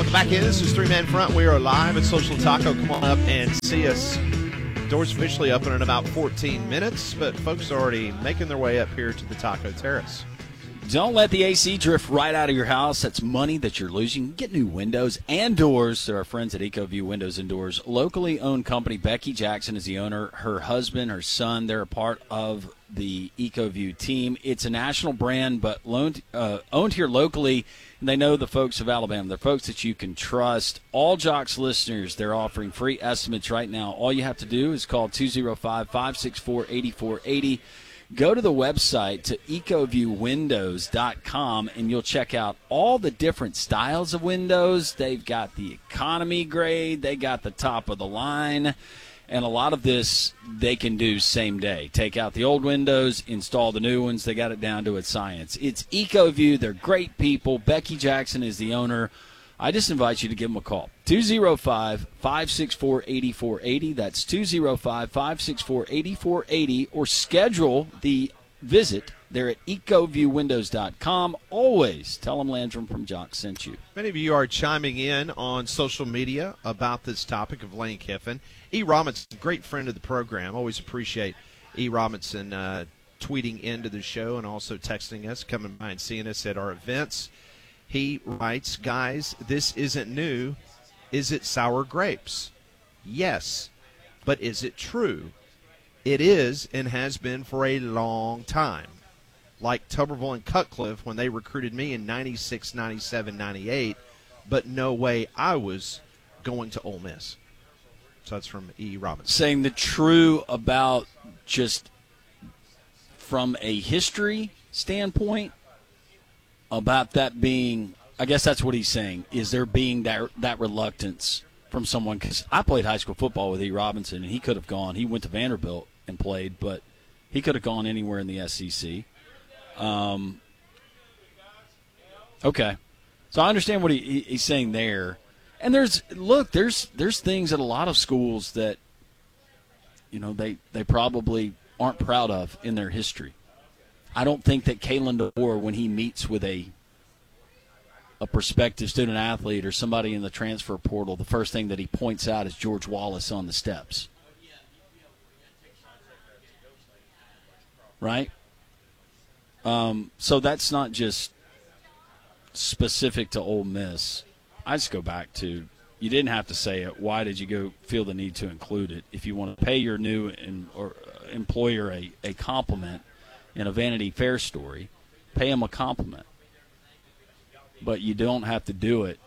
Welcome back in. This is Three Man Front. We are live at Social Taco. Come on up and see us. Doors officially open in about 14 minutes, but folks are already making their way up here to the Taco Terrace. Don't let the AC drift right out of your house. That's money that you're losing. Get new windows and doors. They're our friends at EcoView Windows and Doors. Locally owned company. Becky Jackson is the owner. Her husband, her son, they're a part of the EcoView team. It's a national brand, but owned here locally. And they know the folks of Alabama. They're folks that you can trust. All Jocks listeners, they're offering free estimates right now. All you have to do is call 205-564-8480. Go to the website to ecoviewwindows.com, and you'll check out all the different styles of windows. They've got the economy grade. They got the top of the line. And a lot of this they can do same day. Take out the old windows, install the new ones. They got it down to its science. It's EcoView. They're great people. Becky Jackson is the owner. I just invite you to give them a call. 205-564-8480. That's 205-564-8480. Or schedule the visit. They're at ecoviewwindows.com. Always tell them Landrum from Jock sent you. Many of you are chiming in on social media about this topic of Lane Kiffin. E. Robinson, a great friend of the program. Always appreciate E. Robinson tweeting into the show and also texting us, coming by and seeing us at our events. He writes, guys, this isn't new. Is it sour grapes? Yes. But is it true? It is and has been for a long time. Like Tuberville and Cutcliffe when they recruited me in 96, 97, 98, but no way I was going to Ole Miss. So that's from E. Robinson. Saying the true about just from a history standpoint, about that being, I guess that's what he's saying, is there being that reluctance from someone? Because I played high school football with E. Robinson, and he could have gone. He went to Vanderbilt and played, but he could have gone anywhere in the SEC. Okay. So I understand what he's saying there. And there's things at a lot of schools that, you know, they probably aren't proud of in their history. I don't think that Kalen DeBoer, when he meets with a prospective student athlete or somebody in the transfer portal, the first thing that he points out is George Wallace on the steps. Right? So that's not just specific to Ole Miss. I just go back to, you didn't have to say it. Why did you feel the need to include it? If you want to pay your new employer a compliment in a Vanity Fair story, pay him a compliment. But you don't have to do it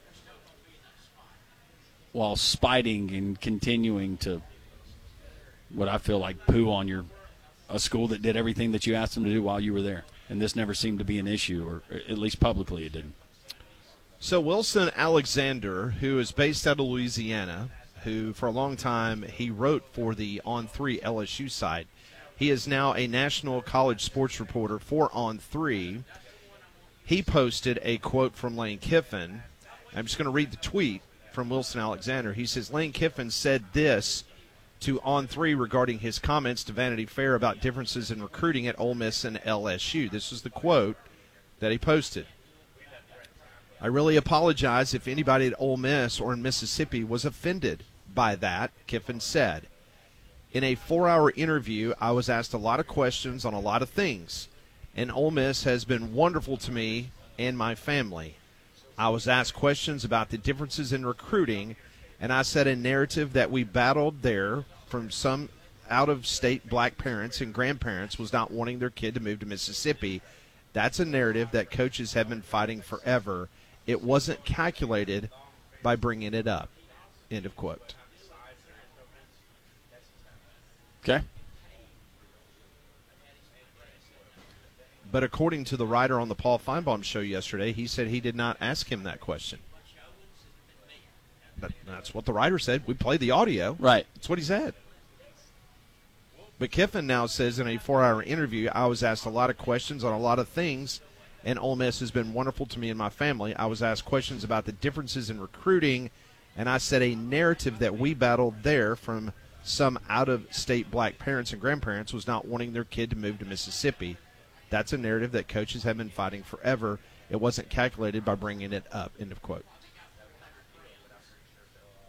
while spiting and continuing to, what I feel like, poo on a school that did everything that you asked them to do while you were there. And this never seemed to be an issue, or at least publicly it didn't. So Wilson Alexander, who is based out of Louisiana, who for a long time he wrote for the On3 LSU site, he is now a national college sports reporter for On3. He posted a quote from Lane Kiffin. I'm just going to read the tweet from Wilson Alexander. He says, Lane Kiffin said this to On3 regarding his comments to Vanity Fair about differences in recruiting at Ole Miss and LSU. This is the quote that he posted. I really apologize if anybody at Ole Miss or in Mississippi was offended by that, Kiffin said. In a 4-hour interview, I was asked a lot of questions on a lot of things, and Ole Miss has been wonderful to me and my family. I was asked questions about the differences in recruiting, and I said a narrative that we battled there from some out-of-state black parents and grandparents was not wanting their kid to move to Mississippi. That's a narrative that coaches have been fighting forever. It wasn't calculated by bringing it up. End of quote. Okay. But according to the writer on the Paul Feinbaum show yesterday, he said he did not ask him that question. But that's what the writer said. We played the audio. Right. That's what he said. But Kiffin now says in a 4-hour interview, I was asked a lot of questions on a lot of things, and Ole Miss has been wonderful to me and my family. I was asked questions about the differences in recruiting, and I said a narrative that we battled there from some out-of-state black parents and grandparents was not wanting their kid to move to Mississippi. That's a narrative that coaches have been fighting forever. It wasn't calculated by bringing it up. End of quote.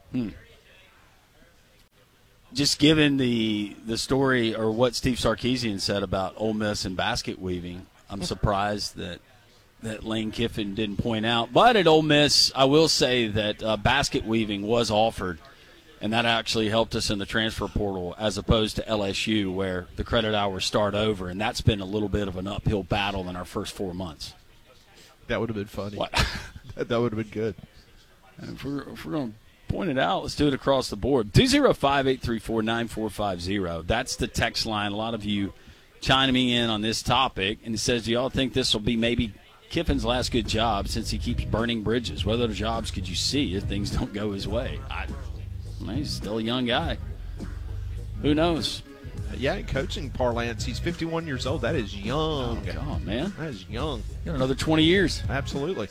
Just given the story or what Steve Sarkisian said about Ole Miss and basket weaving, I'm surprised that Lane Kiffin didn't point out. But at Ole Miss, I will say that basket weaving was offered, and that actually helped us in the transfer portal as opposed to LSU where the credit hours start over, and that's been a little bit of an uphill battle in our first 4 months. That would have been funny. What? That would have been good. And if we're going to point it out, let's do it across the board. 205-834-9450. That's the text line. A lot of you chiming in on this topic, and it says, do y'all think this will be maybe Kiffin's last good job since he keeps burning bridges? What other jobs could you see if things don't go his way? He's still a young guy. Who knows? Yeah, in coaching parlance, he's 51 years old. That is young. Oh, God, man. That is young. Got another 20 years. Absolutely.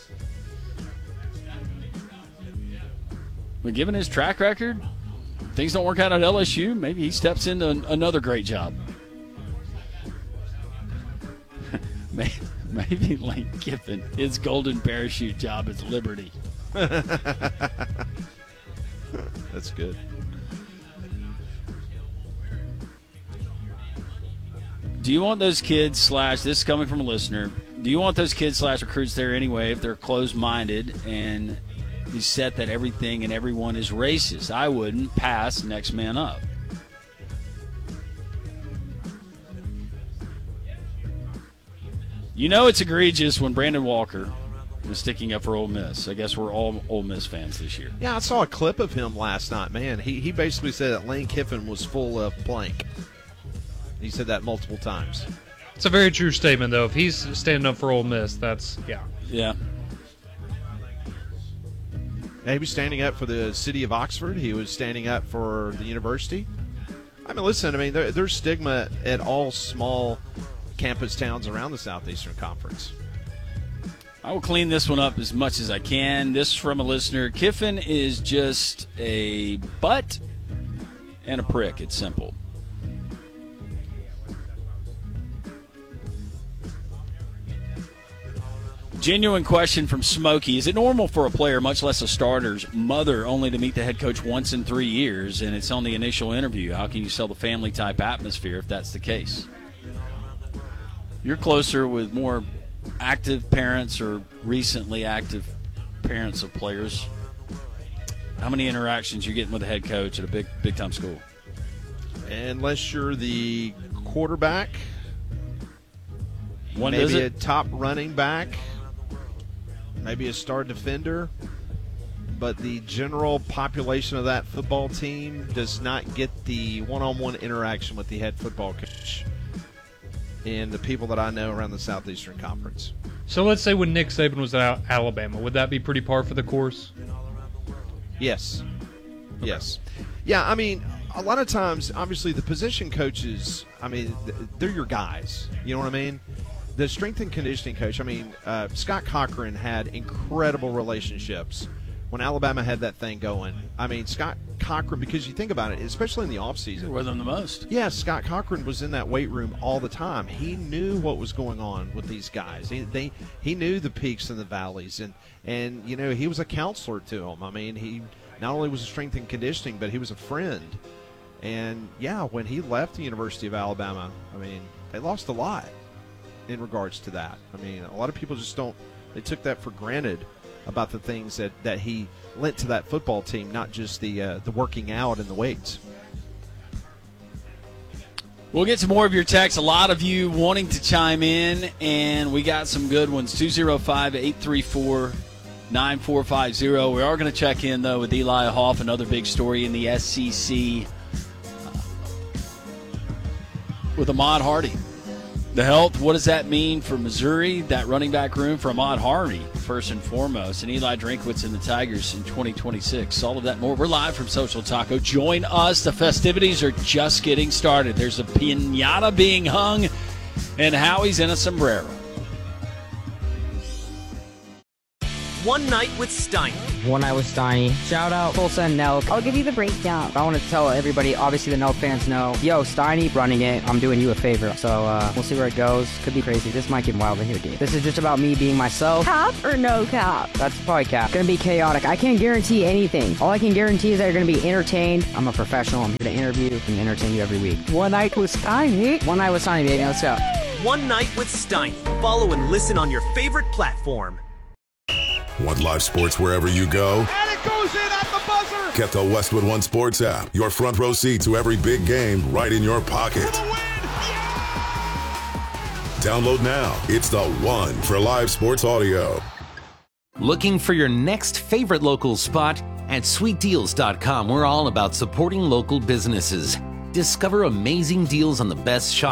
But given his track record, things don't work out at LSU, maybe he steps into another great job. Maybe Lane Kiffin, his golden parachute job is Liberty. That's good. Do you want those kids / this is coming from a listener, do you want those kids / recruits there anyway if they're closed-minded and you set that everything and everyone is racist? I wouldn't. Pass, next man up. You know it's egregious when Brandon Walker was sticking up for Ole Miss. I guess we're all Ole Miss fans this year. Yeah, I saw a clip of him last night. Man, he basically said that Lane Kiffin was full of blank. He said that multiple times. It's a very true statement, though. If he's standing up for Ole Miss, that's, yeah. Yeah. He was standing up for the city of Oxford. He was standing up for the university. I mean, listen, there's stigma at all small campus towns around the Southeastern Conference. I will clean this one up as much as I can. This is from a listener. Kiffin is just a butt and a prick. It's simple. Genuine question from Smokey. Is it normal for a player, much less a starter's mother, only to meet the head coach once in 3 years, and it's on the initial interview? How can you sell the family-type atmosphere if that's the case? You're closer with more active parents or recently active parents of players. How many interactions you getting with the head coach at a big-time school? Unless you're the quarterback, One maybe visit? a top running back, maybe a star defender, but the general population of that football team does not get the one-on-one interaction with the head football coach and the people that I know around the Southeastern Conference. So let's say when Nick Saban was at Alabama, would that be pretty par for the course? Yes. Yes. Yeah, a lot of times, obviously, the position coaches, they're your guys. You know what I mean? The strength and conditioning coach, Scott Cochran had incredible relationships when Alabama had that thing going. Scott Cochran, because you think about it, especially in the offseason. You're with them the most. Yeah, Scott Cochran was in that weight room all the time. He knew what was going on with these guys. He knew the peaks and the valleys, and he was a counselor to them. He not only was a strength and conditioning, but he was a friend. And, yeah, when he left the University of Alabama, they lost a lot in regards to that. A lot of people just they took that for granted about the things that he lent to that football team, not just the working out and the weights. We'll get some more of your texts. A lot of you wanting to chime in, and we got some good ones. 205-834-9450. We are going to check in, though, with Eli Hoff, another big story in the SEC with Ahmad Hardy. The health, what does that mean for Missouri, that running back room for Ahmad Hardy, first and foremost, and Eli Drinkwitz and the Tigers in 2026. All of that and more. We're live from Social Taco. Join us. The festivities are just getting started. There's a piñata being hung, and Howie's in a sombrero. One Night with Steiny. One Night with Steiny. Shout out Tulsa and Nelk. I'll give you the breakdown. I want to tell everybody, obviously the Nelk fans know, yo, Steiny running it, I'm doing you a favor. So we'll see where it goes. Could be crazy. This might get wild in here, dude. This is just about me being myself. Cap or no cap? That's probably cap. Gonna be chaotic. I can't guarantee anything. All I can guarantee is that you're gonna be entertained. I'm a professional. I'm here to interview and entertain you every week. One Night with Steiny. One Night with Steiny, baby. Let's go. One Night with Steiny. Follow and listen on your favorite platform. Want live sports wherever you go? And it goes in at the buzzer! Get the Westwood One Sports app. Your front row seat to every big game right in your pocket. For the win! Download now. It's the one for live sports audio. Looking for your next favorite local spot? At sweetdeals.com, we're all about supporting local businesses. Discover amazing deals on the best shops